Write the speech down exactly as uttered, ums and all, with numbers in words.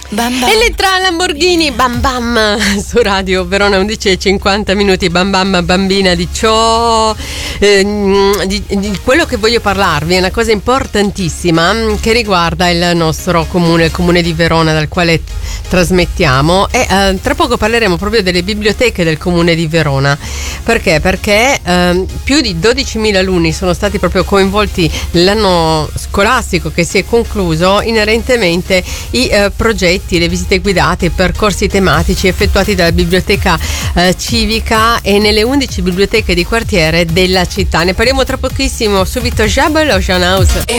Bam bam. Elettra Lamborghini, bam bam, su Radio Verona undici e cinquanta minuti, bam bam bambina, di ciò, eh, di, di quello che voglio parlarvi è una cosa importantissima che riguarda il nostro comune, il comune di Verona dal quale trasmettiamo, e eh, tra poco parleremo proprio delle biblioteche del comune di Verona. Perché? Perché eh, più di dodicimila alunni sono stati proprio coinvolti nell'anno scolastico che si è concluso inerentemente i eh, progetti, le visite guidate, i percorsi tematici effettuati dalla biblioteca eh, civica e nelle undici biblioteche di quartiere della città. Ne parliamo tra pochissimo, subito Jabel o Jean House.